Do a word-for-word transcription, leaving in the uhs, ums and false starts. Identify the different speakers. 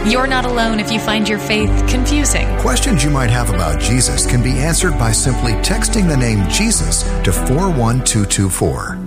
Speaker 1: You're not alone if you find your faith confusing.
Speaker 2: Questions you might have about Jesus can be answered by simply texting the name Jesus to four one two two four.